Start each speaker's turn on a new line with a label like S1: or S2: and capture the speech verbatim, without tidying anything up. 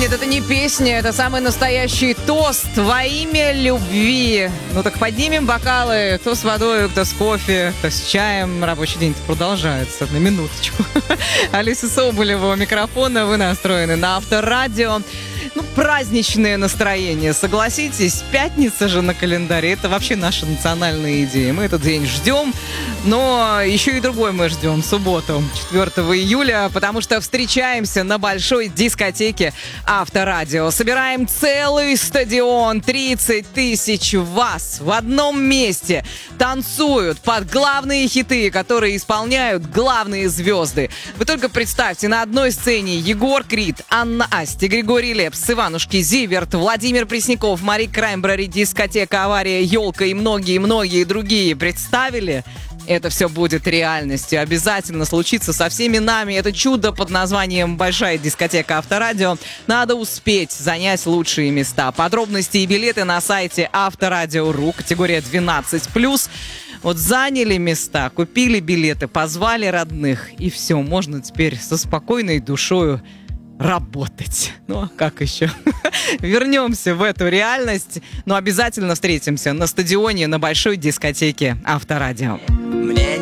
S1: Нет, это не песня, это самый настоящий тост во имя любви. Ну так поднимем бокалы, кто с водой, кто с кофе, кто с чаем. Рабочий день продолжается, на минуточку. Алиса Соболева у микрофона, вы настроены на Авторадио. Ну, праздничное настроение, согласитесь, пятница же на календаре, это вообще наша национальная идея. Мы этот день ждем, но еще и другой мы ждем, субботу, четвёртого июля, потому что встречаемся на большой дискотеке Авторадио. Собираем целый стадион, тридцать тысяч вас в одном месте, танцуют под главные хиты, которые исполняют главные звезды. Вы только представьте, на одной сцене Егор Крид, Анна Асти, Григорий Лепс, Иванушки, Зиверт, Владимир Пресняков, Мари Краймбрери, дискотека «Авария», «Елка» и многие-многие другие. Представили? Это все будет реальностью. Обязательно случится со всеми нами. Это чудо под названием «Большая дискотека Авторадио». Надо успеть занять лучшие места. Подробности и билеты на сайте авторадио точка ру, категория двенадцать плюс. Вот заняли места, купили билеты, позвали родных. И все, можно теперь со спокойной душою работать. Ну, а как еще? Вернемся в эту реальность, но обязательно встретимся на стадионе на большой дискотеке Авторадио.